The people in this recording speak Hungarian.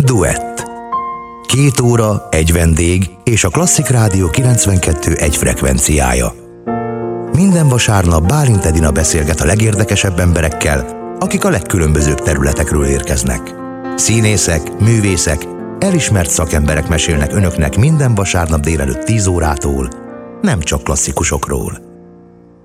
Duett. 2 óra, egy vendég és a Klasszik Rádió 92.1 frekvenciája. Minden vasárnap Bálint Edina beszélget a legérdekesebb emberekkel, akik a legkülönbözőbb területekről érkeznek. Színészek, művészek, elismert szakemberek mesélnek önöknek minden vasárnap délelőtt 10 órától, nem csak klasszikusokról.